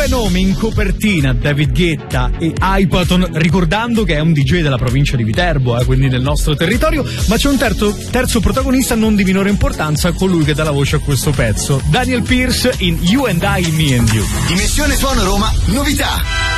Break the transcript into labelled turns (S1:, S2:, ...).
S1: nomi in copertina, David Guetta e Hypaton, ricordando che è un DJ della provincia di Viterbo, quindi del nostro territorio, ma c'è un terzo protagonista non di minore importanza, colui che dà la voce a questo pezzo, Daniel Pierce in You and I, Me and You.
S2: Dimensione Suono Roma, novità.